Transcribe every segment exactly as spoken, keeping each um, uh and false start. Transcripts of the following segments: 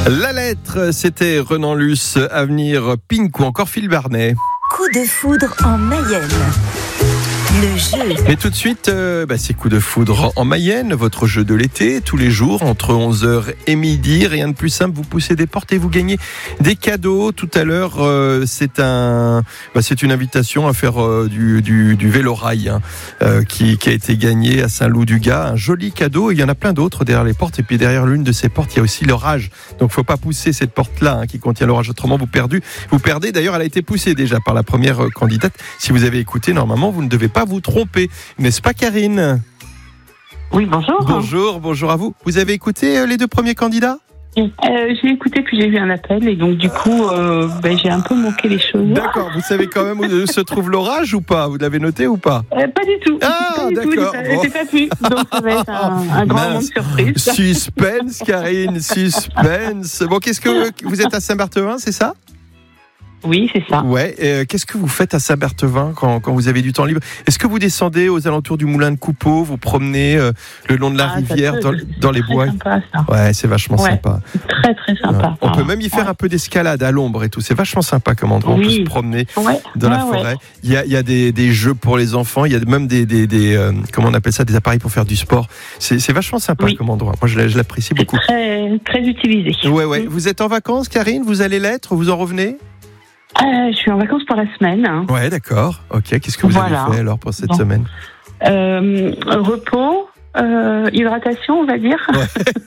La lettre, c'était Renan Luce, Avenir, Pink ou encore Phil Barnet. Coup de foudre en Mayenne. Le jeu. Mais tout de suite, euh, bah, c'est Coup de foudre en Mayenne, votre jeu de l'été, tous les jours, entre onze heures et midi. Rien de plus simple, vous poussez des portes et vous gagnez des cadeaux. Tout à l'heure, euh, c'est un, bah, c'est une invitation à faire euh, du, du, du vélo-rail hein, euh, qui, qui a été gagné à Saint-Loup-du-Gard. Un joli cadeau, il y en a plein d'autres derrière les portes. Et puis derrière l'une de ces portes, il y a aussi l'orage. Donc il ne faut pas pousser cette porte-là hein, qui contient l'orage, autrement vous perdez. Vous perdez, d'ailleurs, elle a été poussée déjà par la première candidate. Si vous avez écouté, normalement, vous ne devez pas vous tromper, n'est-ce pas Karine ? Oui, bonjour. Bonjour, bonjour à vous. Vous avez écouté les deux premiers candidats ? euh, J'ai écouté, puis j'ai vu un appel, et donc du coup, euh, ben, j'ai un peu manqué les choses. D'accord, vous savez quand même où se trouve l'orage ou pas ? Vous l'avez noté ou pas ? euh, Pas du tout. Ah, pas du d'accord. Tout. J'ai, pas, j'ai pas pu, donc ça va être un, un grand moment de surprise. Suspense, Karine, suspense. Bon, qu'est-ce que vous êtes à Saint-Barthélemy, c'est ça ? Oui, c'est ça. Ouais. Euh, qu'est-ce que vous faites à Saint-Barthélemy quand, quand vous avez du temps libre ? Est-ce que vous descendez aux alentours du moulin de Coupeau, vous promenez euh, le long de la ah, rivière, peut, dans, dans les bois ? C'est sympa, ça. Ouais, c'est vachement ouais, sympa. Très, très sympa. Ouais. On ah, peut même y faire ouais. un peu d'escalade à l'ombre et tout. C'est vachement sympa comme endroit. Oui. On peut se promener ouais. dans ouais, la forêt. Ouais. Il y a, il y a des, des jeux pour les enfants. Il y a même des, des, des euh, comment on appelle ça, des appareils pour faire du sport. C'est, c'est vachement sympa oui. comme endroit. Moi, je, je l'apprécie beaucoup. C'est très, très utilisé. Ouais, ouais. Mmh. Vous êtes en vacances, Karine ? Vous allez l'être ? Vous en revenez ? Euh, je suis en vacances pour la semaine. Hein. Ouais, d'accord. Ok. Qu'est-ce que vous voilà. avez fait alors pour cette bon. semaine ? euh, Repos, euh, hydratation, on va dire. Ouais.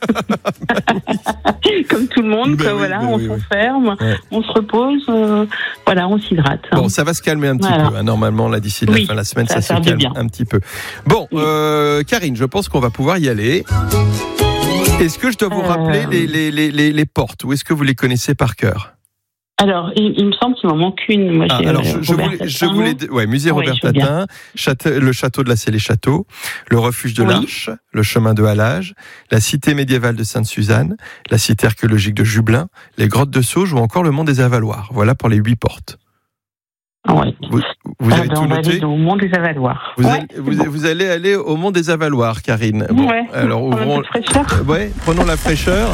Comme tout le monde, quoi, oui, voilà, on oui, s'enferme, oui. ouais. on se repose, euh, voilà, on s'hydrate. Hein. Bon, ça va se calmer un petit voilà. peu. Hein, normalement, là, d'ici oui, la fin de la semaine, ça, ça se calme bien. un petit peu. Bon, oui. euh, Karine, je pense qu'on va pouvoir y aller. Est-ce que je dois vous euh... rappeler les, les, les, les, les portes ou est-ce que vous les connaissez par cœur ? Alors, il, il me semble qu'il m'en manque une. Moi, ah, alors, je, je, voulais, je voulais, ouais, musée ouais, Robert Tatin, château, le château de la Célé-Château, le refuge de oui. l'Arche, le chemin de Halage, la cité médiévale de Sainte-Suzanne, la cité archéologique de Jublin, les grottes de Sauge ou encore le mont des Avaloirs. Voilà pour les huit portes. Ouais. Vous, vous ah, avez ben tout on va noté aller au mont des Avaloirs. Vous, ouais, allez, vous, bon. vous allez aller au mont des Avaloirs, Karine. Bon, ouais. Alors, ouvrons. Euh, ouais, prenons la fraîcheur.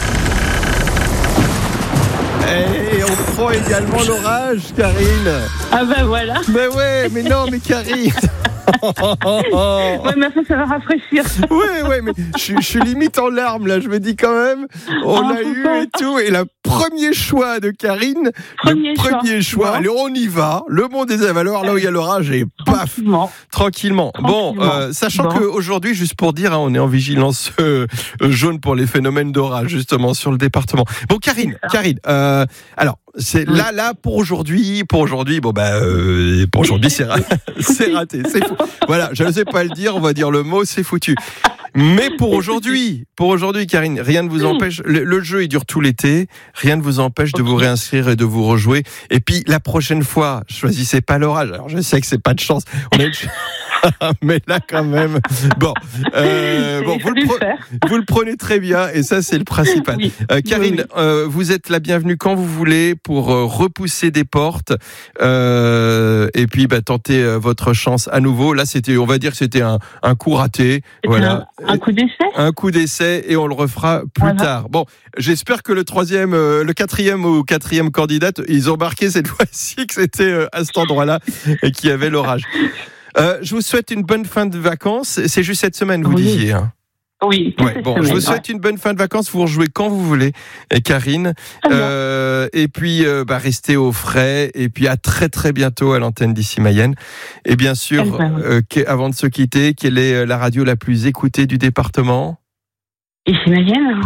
Et on prend également l'orage, Karine. Ah ben voilà. Mais ouais, mais non, mais Karine. Ouais, mais ça, ça va rafraîchir. Ouais, ouais, mais je, je suis limite en larmes là. Je me dis quand même, on oh, l'a eu pas. et tout. Et le premier choix de Karine, premier le premier choix. choix. Allez, on y va. Le mont des Avaloirs, là où il y a l'orage, et paf, tranquillement. Tranquillement. Bon, euh, sachant bon. qu'aujourd'hui, juste pour dire, hein, on est en vigilance euh, jaune pour les phénomènes d'orage, justement, sur le département. Bon, Karine, Karine. Euh, alors. C'est oui. là, là pour aujourd'hui, pour aujourd'hui, bon bah, euh, pour aujourd'hui c'est, ra- c'est raté, c'est fou. Voilà, je ne sais pas le dire, on va dire le mot, c'est foutu. Mais pour aujourd'hui, pour aujourd'hui, Karine, rien ne vous empêche. Le, le jeu il dure tout l'été, rien ne vous empêche de okay. vous réinscrire et de vous rejouer. Et puis la prochaine fois, choisissez pas l'orage. Alors je sais que c'est pas de chance, on a une ch- mais là quand même. Bon, euh, bon, vous le, pre- vous le prenez très bien et ça c'est le principal. Oui. Euh, Karine, oui, oui. Euh, vous êtes la bienvenue quand vous voulez pour euh, repousser des portes euh, et puis bah, tenter euh, votre chance à nouveau. Là c'était, on va dire que c'était un, un coup raté. C'est voilà. Un, un coup d'essai. Un coup d'essai et on le refera plus voilà. tard. Bon, j'espère que le troisième, euh, le quatrième ou quatrième candidate, ils ont marqué cette fois-ci que c'était euh, à cet endroit-là et qu'il y avait l'orage. Euh, je vous souhaite une bonne fin de vacances. C'est juste cette semaine, vous oui. disiez. Hein. Oui. Ouais, bon, semaine, je vous souhaite ouais. une bonne fin de vacances. Vous rejouez quand vous voulez, et Karine. Euh, et puis, euh, bah, restez au frais. Et puis, à très très bientôt à l'antenne d'Ici Mayenne. Et bien sûr, euh, avant de se quitter, quelle est la radio la plus écoutée du département ? Ici Mayenne.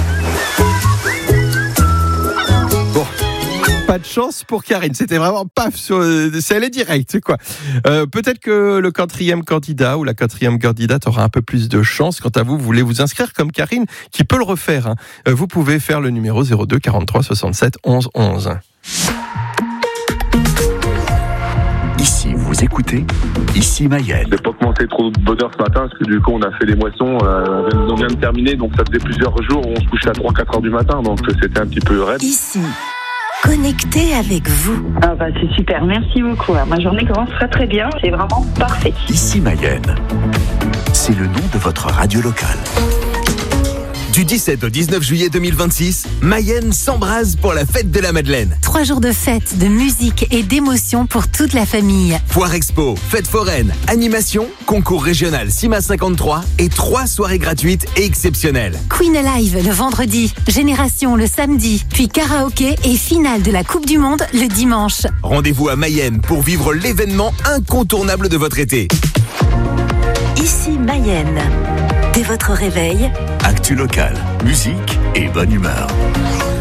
Pas de chance pour Karine, c'était vraiment paf, sur, c'est elle est directe, quoi. Euh, peut-être que le quatrième candidat ou la quatrième candidate aura un peu plus de chance. Quant à vous, vous voulez vous inscrire comme Karine, qui peut le refaire. Hein. Euh, vous pouvez faire le numéro zéro deux quarante-trois soixante-sept onze onze. Ici, vous écoutez Ici Mayenne. J'ai pas commencé trop de bonne heure ce matin parce que du coup on a fait les moissons, euh, on vient de terminer, donc ça faisait plusieurs jours où on se couchait à trois quatre heures du matin, donc c'était un petit peu raide. Ici. Connecté avec vous. Ah bah c'est super, merci beaucoup. Ma journée commence très très bien, c'est vraiment parfait. Ici Mayenne, c'est le nom de votre radio locale. Du dix-sept au dix-neuf juillet deux mille vingt-six, Mayenne s'embrase pour la fête de la Madeleine. Trois jours de fête, de musique et d'émotion pour toute la famille. Foire expo, fête foraine, animation, concours régional CIMA cinquante-trois et trois soirées gratuites et exceptionnelles. Queen Alive le vendredi, Génération le samedi, puis karaoké et finale de la Coupe du Monde le dimanche. Rendez-vous à Mayenne pour vivre l'événement incontournable de votre été. Ici Mayenne. Dès votre réveil, actu local, musique et bonne humeur.